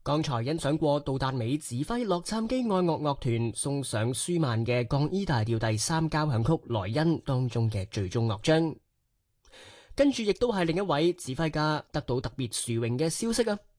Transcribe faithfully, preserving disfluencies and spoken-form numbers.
剛才欣賞過杜達美指揮洛杉磯愛樂樂團送上舒曼嘅降 E 大調第三交響曲萊茵當中嘅最終樂章，跟住亦都係另一位指揮家得到特別殊榮嘅消息啊！